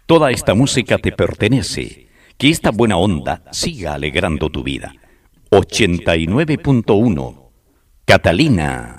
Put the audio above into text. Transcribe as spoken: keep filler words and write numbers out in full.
Toda esta música te pertenece. Que esta buena onda siga alegrando tu vida. ochenta y nueve punto uno Catalina.